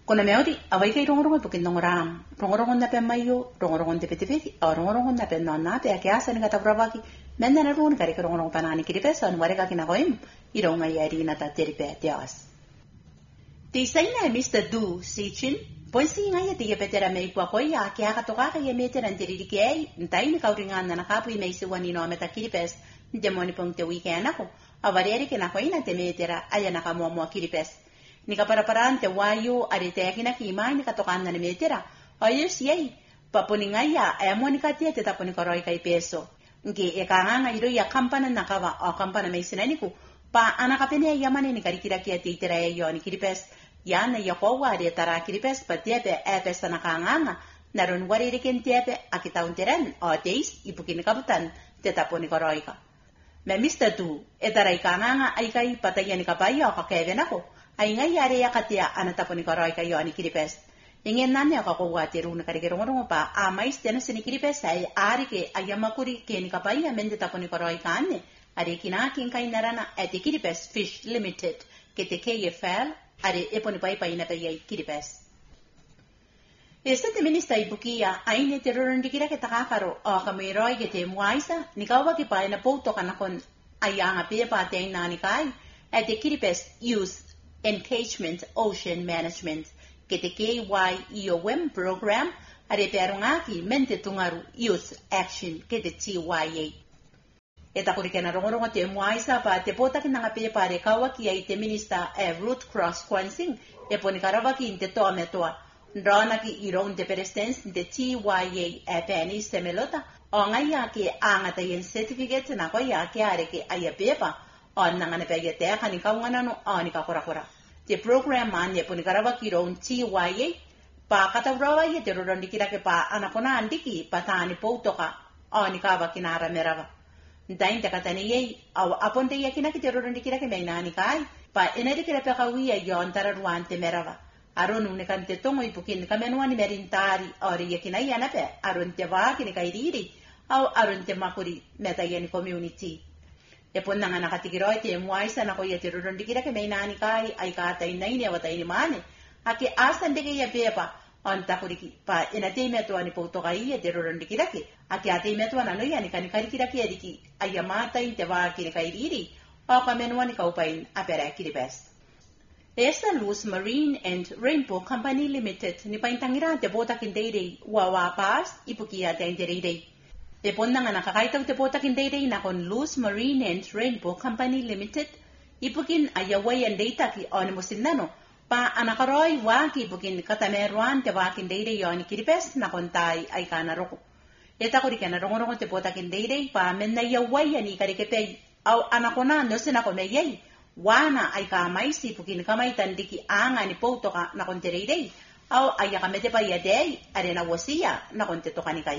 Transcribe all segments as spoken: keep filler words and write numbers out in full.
Kuna meori awai kai rongorongo pukin nongoram. Rongorongo na pe mayo, rongorongo te petipeti, o rongorongo na pe nonna pe ake asa ni kata bravaki. Menda na run kari rongorongo panani kiri pesa on wareka kina koim. Ironga yari na ta teri pe tias. Ti saina Mister Du Sichin. Ponsi ngai te petera mei kwa koi a ke aka toka ye metera anteri kei. Ntai ni kauringa na kapu i mei se wani no meta kiri pes. Demoni pong te weekend ako. Avarieri ke na koi na te metera aya na kamo mo kiri pes. Ni ka paraparante wayo ari te akina ki mai ni ka tokana ni metera ayo siai paponi ngaya e mo ni ka tie te taponi ko roi kai peso nge e ka nganga iro ya kampana na kawa o kampana me sinani ku pa ana ka pene ya mane ni karikira ki te itera e yo ni kiripes ya na ya ko wa re tara kiripes pa tie pe e pesa na ka nganga na ron wari re ken tie pe akita unteren o teis ipukin kabutan te taponi ko roi ka me Mister Du e tara ka nganga ai kai pataya ni ka pai o ka keve na ko ai ngai yare ya katia ana taponi ko roi ka yo ni kiripes ingen nane ka ko wa te runa kari rongo pa a mais tena sini kiripes ai ari ke ayamakuri ke ni kapai ya mende taponi ko roi ka ane ari kina kin kai narana at kiripes fish limited ke te K F L ari eponi pai pai na pe kiripes este minister ibukia ai ne te rondi kira ke takakaro o ka me roi ke te muaisa ni ka wa ki pai na pouto kana kon ayanga pe pa te nani kai at kiripes use Engagement Ocean Management ke te K Y E O M program are te arungaki mente tungaru Youth Action ke te T Y A. E ta kurikena rongorongo te muaisa pa te pota ki nanga pe pare kawa ki ai te minister e root cross crossing e poni karava ki te toa me toa. Ndrona ki iron te perestens te T Y A e peni semelota o ngai ya ke anga te certificate na ko ya ke are ke ai pepa on nangane pe ye te kani kaungana no ani ka kora kora te program man ye poni karava ki ron T Y A pa kata rawa ye te ron dikira ke pa anakona andiki patani poutoka ani ka va kinara merava ndain te kata ni ye au aponte ye kina ki te ron dikira ke me nani kai pa eneri ke pe ka wi ye yon tara ruante merava aron ne kan te tongo ipukin kamenwani merintari ori ye kina yana pe aron te va kini kai riri au aron te makuri meta ye ni community e ponna ngana katigiroi te muaisa na ko ye te rondikira ke meinani kai ai ka tai nei ne wata ni mane ake asan de ke ye pepa on ta kuriki pa ina te me to ani poto kai ye te rondikira ke ake ate me to na no yani kan kai kira ke diki ai mata in te va ki kai riri o ka menwani ka upain apera ki best Esta Luz Marine and Rainbow Company Limited ni paintangira te bota kindeire wa wa pas ipukia te indeire E ponna nga nakakaitaw te pota kindeirei na kon Luz Marine and Rainbow Company Limited ipukin ayaway ang data ki onimusin na no pa anakaroy wa ki ipukin katameruan te wa kindeirei yon kiripes na kontay ay kanaroko. Eta kuri ka narongorongo te pota kindeirei pa men na yaway yan ikarikepay au anakona no sinako meyay wana ay kamay si ipukin kamay tandiki anga ni poto ka na kontereirei au ayakamete pa yadey arena wasiya na konteto kanikay.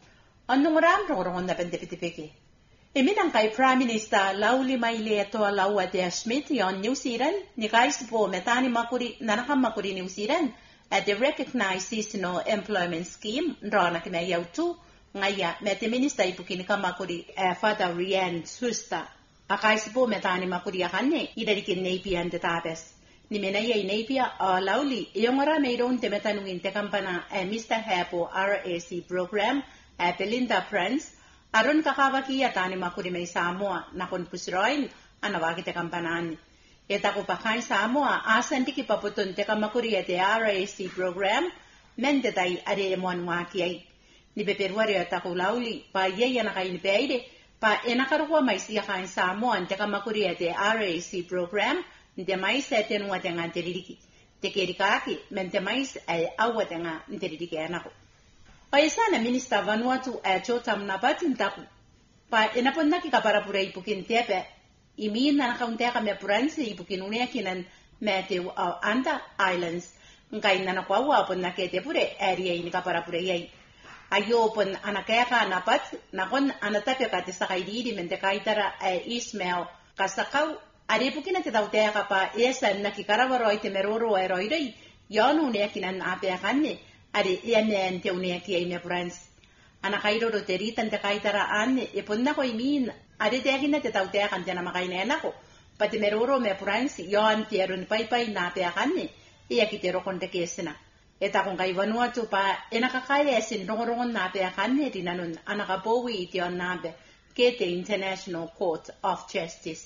Anong ram rongorongon na pendepitipiki. Iminang kay Prime Minister Lauli Maileto Laua de Schmidt yon New Zealand ni kais po metani makuri nanakam makuri New Zealand at the recognized seasonal employment scheme rona kina yaw tu ngaya mete minister ipukin ka makuri uh, Father Rian Susta akais po metani makuri akane idarikin napian de tabes ni menaya inapia uh, Lauli yung ora mayroon te metanungin te kampana uh, Mister Hapo R A C program Belinda Friends, aron kakawaki yata ni makuri may Samoa na konpusroin, anawagi te kampanani. Eta ko pa kain Samoa, asan di kipaputon te kamakuri at R A C program, mendetay areemon waki ay. Ni beperwari at ako lauli, pa yaya na kayo ni peide, pa enakaruwa may siya kain Samoa, te kamakuri at R A C program, nte mais eten watenga ntiririki. Te kerikaki, mente mais ay awatenga ntiririki anako. Paisa na Minister Vanuatu e chotam na batin taku. Pa inapon na kikaparapura ipukin tepe. Imin na nakauntea ka me puransi ipukin unia kinan mete uh, Anda Islands. Ngkain na nakwawa pon na kete pure area ini kaparapura yay. Ayo pon anakaya ka napat nakon anatapya ka te sakay didi mente kaitara e Ismail kasakaw. Ari ipukin na titautea ka pa esa nakikarawaroy te meroro e roiday. Yon unia kinan apea kanne. Ari iyan te unia ki ay me prans ana kairo do teritan te kaitara an e ponna ko imin ari te akin te tau te akan te na makaina na ko pati meroro me prans yon te ron pai pai na pe akan iya kitero konte kesina eta kun kai vanua tu pa enaka kai esin rongorongon na pe kanne dinanun anaka bowi ition nabe kete International Court of Justice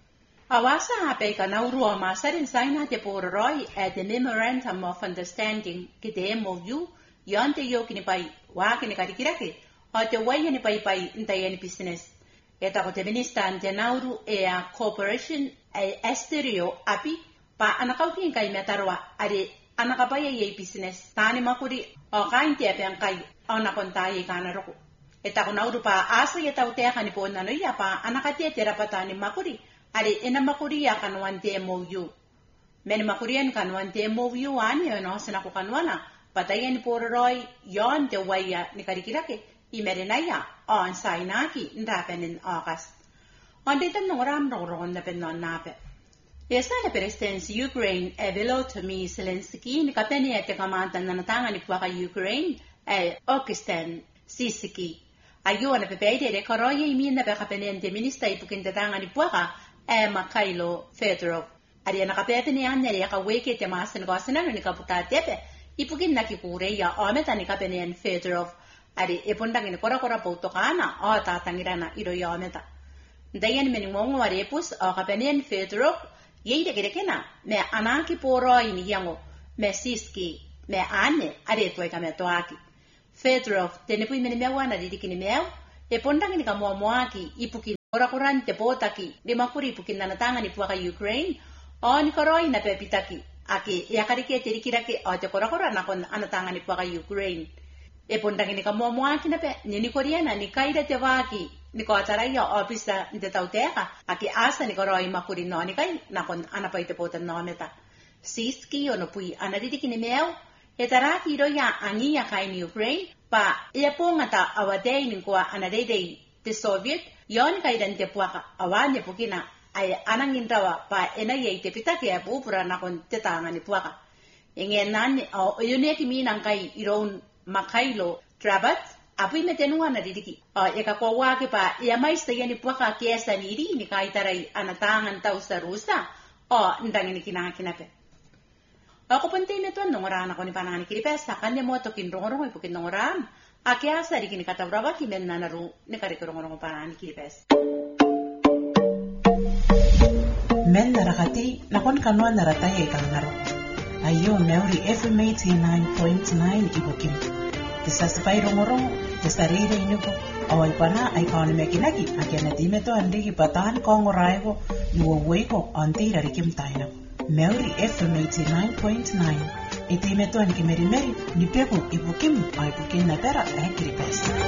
awasa hape ka naurua masarin saina te poroi at the Memorandum of Understanding kite M O U yonte yokini pai wakini karikirake o te wayani pai pai ntayani business eta ko te minista ante nauru e a corporation e esterio api pa anakauki kai metarwa are anakapaya ye business tani makuri o kainte ape kai ona kontai kana roku eta ko nauru pa asa ye tau te kani ponna no ya pa anakate terapatani makuri are ena makuri ya kanwante M O U men makurian kanwante M O U ani no sena ko kanwana patayan poroi yon te waya ni karikirake imerenaya on sainaki ndapen in August on de tan noram rogon na pen non nape esa le presidents Ukraine e Volodymyr Zelensky ni kapeni ete kamanta na natanga ni kwa Ukraine e Okistan Sisiki ayo na pepeide de koroye imina be kapenente minister ipukinta tanga ni kwa e Mikhailo Fedorov ari na kapete ni anne ya ka weke te masen gosena ni kaputa tepe ipukin nakikure ya ometa ni kapenen Fedorov ari epondangin kora kora pauto kana o tatangirana iro ya ometa ndayan meni mongo arepus o kapenen Fedorov yeide gerekena me anaki poro ini yango me siski me ane are to ka metoaki Fedorov tenepui meni mewana didikini meu epondangin ka momoaki ipukin kora korante potaki de makuri ipukin nanatanga ni puaka Ukraine on koroi na pepitaki aki yakarike terikirake o te kora kora nakon anatanga ni puaka Ukraine e pondangini ka momoaki na pe ni koreana ni kaida te waki ni ko ataraya ofisa de tauteka aki asa ni koroi makuri no ni kai nakon anapaite potan no meta siski ono pui anadidiki ni meu e taraki ro ya angi ya kai ni Ukraine pa e pongata awadei ni ko anadei te Soviet yon kaidan te puaka awane pukina ay anangin rawa pa enay te pitake a pupura nakon te tanga ni puaka ingen nan o yune ki minang kai iron Mikhailo Trabat api metenua na didiki o eka ko wake pa ya mais te yani puaka kiesa ni ri ni kai tarai anatangan tau sa rusa o ndangini kinakina pe ako pante meto nongora na ko ni panani kiripesa kanya mo to kin rongorong ipukin nongoram akia sa ri kinikatabraba ki men nanaru ni karikorongorong panani kiripesa men narakati nakon kanwa narataye kangaro ayo meuri F M eighty-nine point nine ibukim tisasipai rongorong tisarire inuko awal pana ay kawan mekinaki akena dimeto andigi patan kongoraivo nuwo weko antira rikim taina meuri F M eighty-nine point nine itimeto ankimerimeri nipeku ibukim ay bukin natera akiripes